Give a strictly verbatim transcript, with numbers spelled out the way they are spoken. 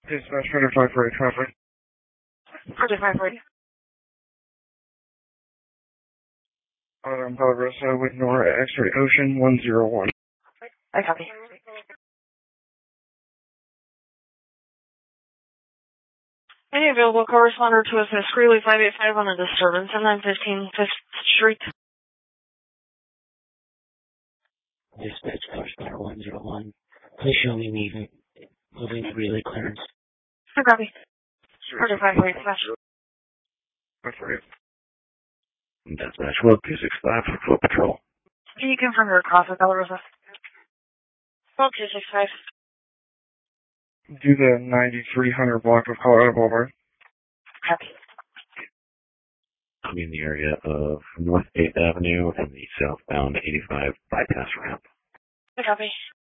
Dispatch one five four eight traffic. one five four eight. Autumn Palabrosa with Nora X-ray Ocean one zero one. I copy. Any available corresponder to us, Miss Greeley five eight five on a disturbance at nine fifteen fifth Street. Dispatch correspondent one zero one. Please show me moving. Moving to Greeley clearance. I copy. one five four eight slash. five four eight. Dispatch Road two six five for foot patrol. Can you confirm your cross with Belarusa? Road two six five. Do the ninety-three hundred block of Colorado Boulevard. Copy. I'm in the area of North eighth Avenue and the southbound eighty-five bypass ramp. I copy.